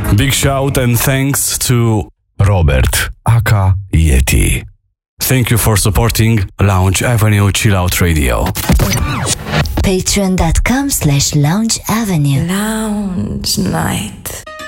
Big shout and thanks to Robert, aka Yeti. Thank you for supporting Lounge Avenue Chill Out Radio. Patreon.com/Lounge Avenue. Lounge Night.